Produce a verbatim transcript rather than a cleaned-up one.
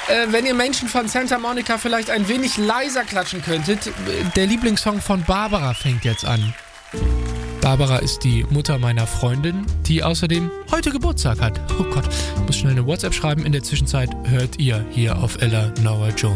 Äh, wenn ihr Menschen von Santa Monica vielleicht ein wenig leiser klatschen könntet, der Lieblingssong von Barbara fängt jetzt an. Barbara ist die Mutter meiner Freundin, die außerdem heute Geburtstag hat. Oh Gott, ich muss schnell eine WhatsApp schreiben. In der Zwischenzeit hört ihr hier auf Ella Nora Jones.